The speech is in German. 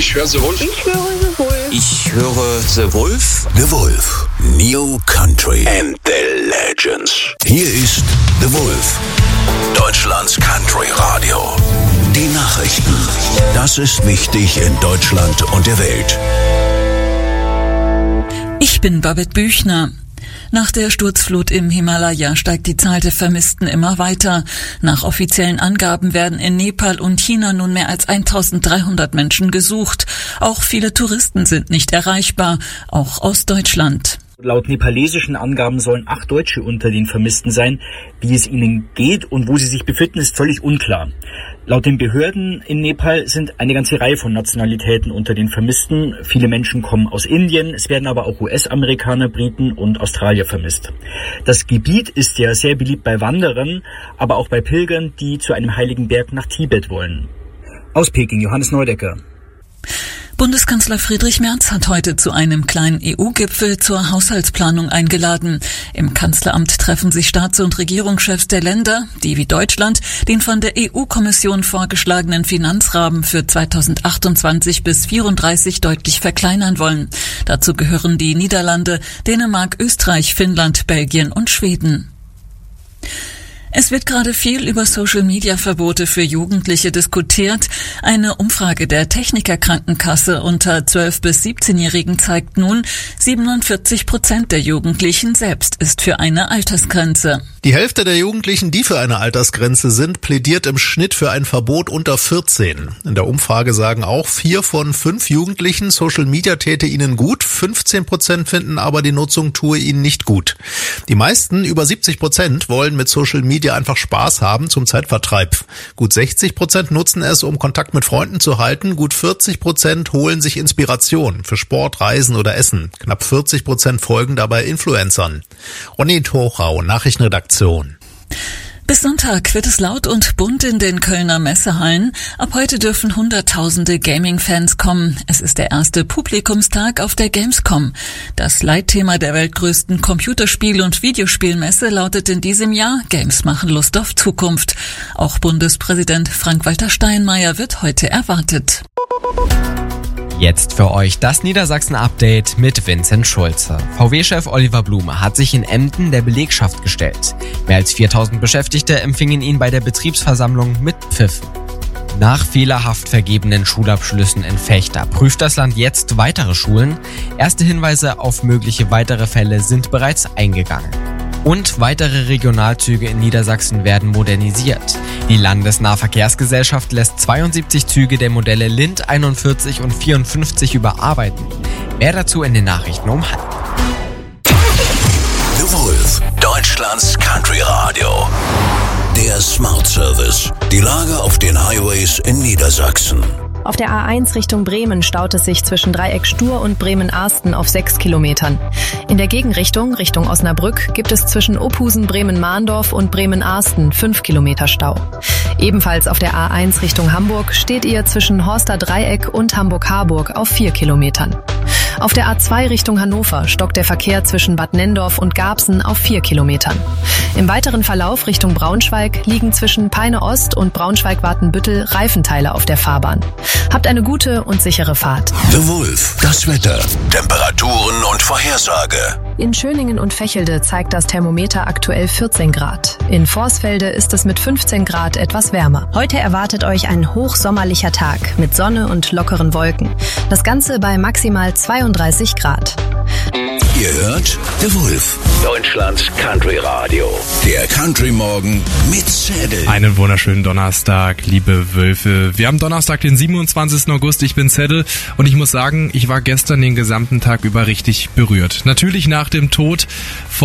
Ich höre The Wolf. Ich höre The Wolf. Ich höre The Wolf. The Wolf. New Country and the Legends. Hier ist The Wolf. Deutschlands Country Radio. Die Nachrichten. Das ist wichtig in Deutschland und der Welt. Ich bin Babette Büchner. Nach der Sturzflut im Himalaya steigt die Zahl der Vermissten immer weiter. Nach offiziellen Angaben werden in Nepal und China nun mehr als 1300 Menschen gesucht. Auch viele Touristen sind nicht erreichbar, auch aus Deutschland. Laut nepalesischen Angaben sollen 8 Deutsche unter den Vermissten sein. Wie es ihnen geht und wo sie sich befinden, ist völlig unklar. Laut den Behörden in Nepal sind eine ganze Reihe von Nationalitäten unter den Vermissten. Viele Menschen kommen aus Indien, es werden aber auch US-Amerikaner, Briten und Australier vermisst. Das Gebiet ist ja sehr beliebt bei Wanderern, aber auch bei Pilgern, die zu einem heiligen Berg nach Tibet wollen. Aus Peking, Johannes Neudecker. Bundeskanzler Friedrich Merz hat heute zu einem kleinen EU-Gipfel zur Haushaltsplanung eingeladen. Im Kanzleramt treffen sich Staats- und Regierungschefs der Länder, die wie Deutschland den von der EU-Kommission vorgeschlagenen Finanzrahmen für 2028 bis 2034 deutlich verkleinern wollen. Dazu gehören die Niederlande, Dänemark, Österreich, Finnland, Belgien und Schweden. Es wird gerade viel über Social-Media-Verbote für Jugendliche diskutiert. Eine Umfrage der Techniker-Krankenkasse unter 12- bis 17-Jährigen zeigt nun, 47% der Jugendlichen selbst ist für eine Altersgrenze. Die Hälfte der Jugendlichen, die für eine Altersgrenze sind, plädiert im Schnitt für ein Verbot unter 14. In der Umfrage sagen auch 4 von 5 Jugendlichen, Social-Media täte ihnen gut, 15% finden aber, die Nutzung tue ihnen nicht gut. Die meisten, über 70%, wollen mit Social-Media einfach Spaß haben zum Zeitvertreib. Gut 60% nutzen es, um Kontakt mit Freunden zu halten. Gut 40% holen sich Inspiration für Sport, Reisen oder Essen. Knapp 40% folgen dabei Influencern. Ronny Tochau, Nachrichtenredaktion. Bis Sonntag wird es laut und bunt in den Kölner Messehallen. Ab heute dürfen Hunderttausende Gaming-Fans kommen. Es ist der erste Publikumstag auf der Gamescom. Das Leitthema der weltgrößten Computerspiel- und Videospielmesse lautet in diesem Jahr: Games machen Lust auf Zukunft. Auch Bundespräsident Frank-Walter Steinmeier wird heute erwartet. Jetzt für euch das Niedersachsen-Update mit Vincent Schulze. VW-Chef Oliver Blume hat sich in Emden der Belegschaft gestellt. Mehr als 4000 Beschäftigte empfingen ihn bei der Betriebsversammlung mit Pfiff. Nach fehlerhaft vergebenen Schulabschlüssen in Vechta prüft das Land jetzt weitere Schulen. Erste Hinweise auf mögliche weitere Fälle sind bereits eingegangen. Und weitere Regionalzüge in Niedersachsen werden modernisiert. Die Landesnahverkehrsgesellschaft lässt 72 Züge der Modelle Lind 41 und 54 überarbeiten. Mehr dazu in den Nachrichten um 12:30. The Wolf. Deutschlands Country Radio. Der Smart Service. Die Lage auf den Highways in Niedersachsen. Auf der A1 Richtung Bremen staut es sich zwischen Dreieck Stur und Bremen-Arsten auf 6 Kilometern. In der Gegenrichtung, Richtung Osnabrück, gibt es zwischen Ophusen, Bremen-Mahndorf und Bremen-Arsten 5 Kilometer Stau. Ebenfalls auf der A1 Richtung Hamburg steht ihr zwischen Horster Dreieck und Hamburg-Harburg auf 4 Kilometern. Auf der A2 Richtung Hannover stockt der Verkehr zwischen Bad Nendorf und Garbsen auf 4 Kilometern. Im weiteren Verlauf Richtung Braunschweig liegen zwischen Peine Ost und Braunschweig-Watenbüttel Reifenteile auf der Fahrbahn. Habt eine gute und sichere Fahrt. The Wolf. Das Wetter, Temperaturen und Vorhersage. In Schöningen und Vechelde zeigt das Thermometer aktuell 14 Grad. In Vorsfelde ist es mit 15 Grad etwas wärmer. Heute erwartet euch ein hochsommerlicher Tag mit Sonne und lockeren Wolken. Das Ganze bei maximal 32 Grad. Ihr hört The Wolf. Deutschlands Country Radio. Der Country Morgen mit Zedel. Einen wunderschönen Donnerstag, liebe Wölfe. Wir haben Donnerstag, den 27. August. Ich bin Zedel und ich muss sagen, ich war gestern den gesamten Tag über richtig berührt. Natürlich nach dem Tod von